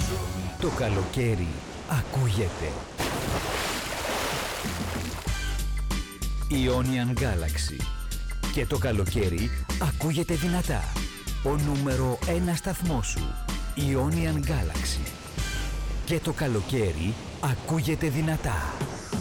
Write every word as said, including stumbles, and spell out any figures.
σου. Το καλοκαίρι ακούγεται. Ionian Galaxy. Και το καλοκαίρι ακούγεται δυνατά. Ο νούμερο ένα σταθμός σου. Ionian Galaxy. Και το καλοκαίρι ακούγεται δυνατά.